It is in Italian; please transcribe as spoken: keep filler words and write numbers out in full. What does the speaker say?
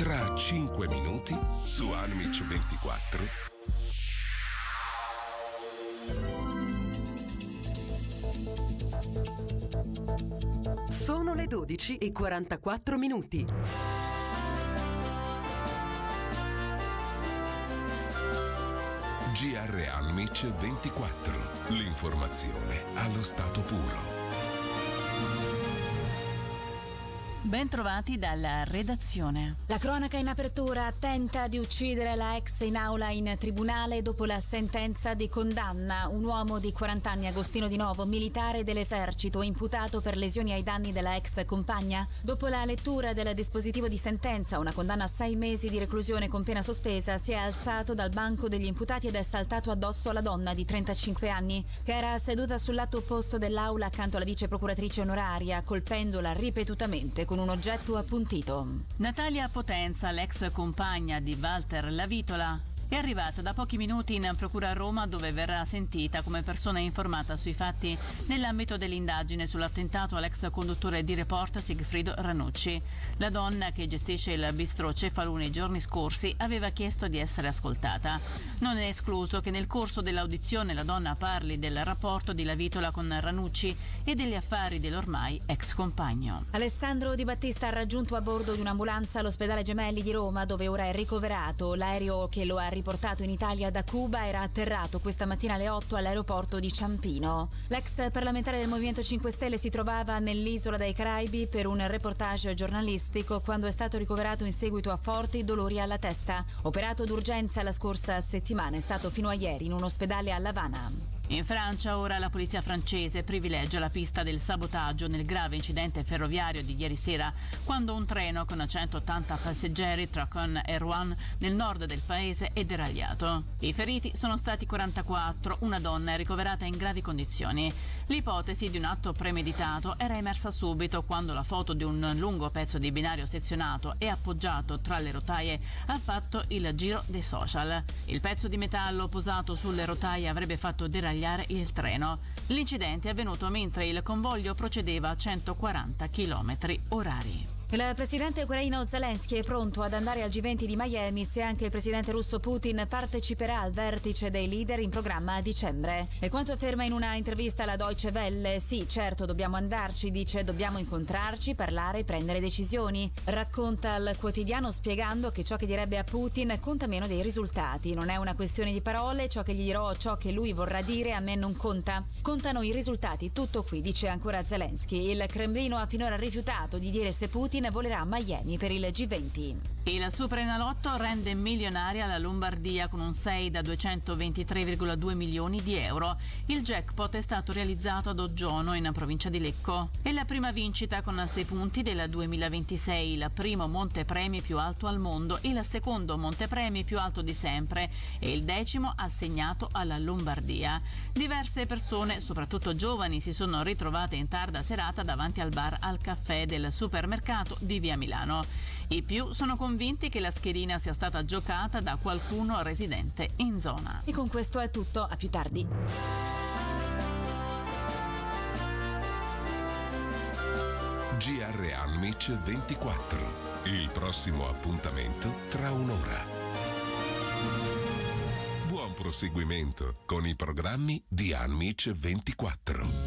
Tra cinque minuti su Anmic ventiquattro. Sono le dodici e quarantaquattro minuti. G R Anmic ventiquattro. L'informazione allo stato puro. Ben trovati dalla redazione. La cronaca in apertura: tenta di uccidere la ex in aula in tribunale dopo la sentenza di condanna. Un uomo di quaranta anni, Agostino Di Novo, militare dell'esercito, imputato per lesioni ai danni della ex compagna. Dopo la lettura del dispositivo di sentenza, una condanna a sei mesi di reclusione con pena sospesa, si è alzato dal banco degli imputati ed è saltato addosso alla donna di trentacinque anni, che era seduta sul lato opposto dell'aula accanto alla vice procuratrice onoraria, colpendola ripetutamente con un oggetto appuntito. Natalia Potenza, l'ex compagna di Walter Lavitola, è arrivata da pochi minuti in procura a Roma, dove verrà sentita come persona informata sui fatti nell'ambito dell'indagine sull'attentato all'ex conduttore di Report Sigfrido Ranucci. La donna, che gestisce il bistrò Cefalù i giorni scorsi, aveva chiesto di essere ascoltata. Non è escluso che nel corso dell'audizione la donna parli del rapporto di Lavitola con Ranucci e degli affari dell'ormai ex compagno. Alessandro Di Battista ha raggiunto a bordo di un'ambulanza all'ospedale Gemelli di Roma, dove ora è ricoverato. L'aereo che lo ha riportato in Italia da Cuba era atterrato questa mattina alle otto all'aeroporto di Ciampino. L'ex parlamentare del Movimento cinque Stelle si trovava nell'isola dei Caraibi per un reportage giornalistico quando è stato ricoverato in seguito a forti dolori alla testa. Operato d'urgenza la scorsa settimana, è stato fino a ieri in un ospedale a L'Avana. In Francia ora la polizia francese privilegia la pista del sabotaggio nel grave incidente ferroviario di ieri sera, quando un treno con centottanta passeggeri tra Caen e Rouen nel nord del paese è deragliato. I feriti sono stati quarantaquattro, una donna è ricoverata in gravi condizioni. L'ipotesi di un atto premeditato era emersa subito quando la foto di un lungo pezzo di binario sezionato e appoggiato tra le rotaie ha fatto il giro dei social. Il pezzo di metallo posato sulle rotaie avrebbe fatto deragliare il treno. L'incidente è avvenuto mentre il convoglio procedeva a centoquaranta chilometri orari. Il presidente ucraino Zelensky è pronto ad andare al G venti di Miami se anche il presidente russo Putin parteciperà al vertice dei leader in programma a dicembre. E quanto afferma in una intervista alla Deutsche Welle: sì, certo, dobbiamo andarci, dice, dobbiamo incontrarci, parlare e prendere decisioni. Racconta al quotidiano spiegando che ciò che direbbe a Putin conta meno dei risultati. Non è una questione di parole, ciò che gli dirò, ciò che lui vorrà dire a me non conta. Contano i risultati, tutto qui, dice ancora Zelensky. Il Cremlino ha finora rifiutato di dire se Putin volerà a Miami per il G venti. Il Superenalotto rende milionaria la Lombardia con un sei da duecentoventitré virgola due milioni di euro. Il jackpot è stato realizzato ad Oggiono, in provincia di Lecco. È la prima vincita con sei punti del duemilaventisei, il primo montepremi più alto al mondo, il secondo montepremi più alto di sempre e il decimo assegnato alla Lombardia. Diverse persone, soprattutto giovani, si sono ritrovate in tarda serata davanti al bar Al Caffè del supermercato di via Milano. I più sono convinti che la schedina sia stata giocata da qualcuno residente in zona. E con questo è tutto, a più tardi. G R Anmic ventiquattro. Il prossimo appuntamento tra un'ora. Buon proseguimento con i programmi di Anmic ventiquattro.